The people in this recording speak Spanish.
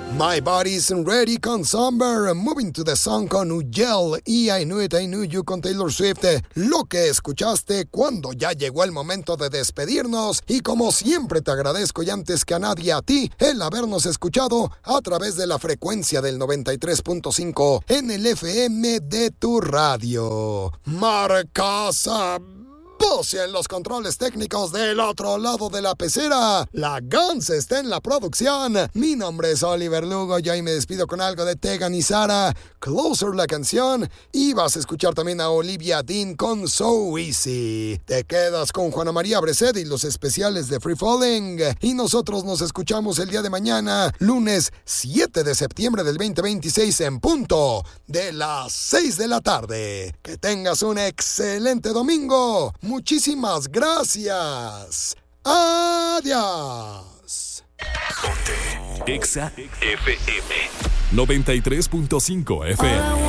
My Body's Ready con Somber, Moving to the Sun con Ugel y I Knew It, I Knew You con Taylor Swift. Lo que escuchaste cuando ya llegó el momento de despedirnos, y como siempre te agradezco, y antes que a nadie a ti, el habernos escuchado a través de la frecuencia del 93.5 en el FM de tu radio. Marcasa Bocia en los controles técnicos del otro lado de la pecera. La Guns está en la producción. Mi nombre es Oliver Lugo. Yo ahí me despido con algo de Tegan y Sara, Closer la canción. Y vas a escuchar también a Olivia Dean con So Easy. Te quedas con Juana María Bresed y los especiales de Free Falling. Y nosotros nos escuchamos el día de mañana, lunes 7 de septiembre del 2026 en punto de las 6 de la tarde. Que tengas un excelente domingo. Muchísimas gracias. Adiós. Ponte Exa FM 93.5 FM.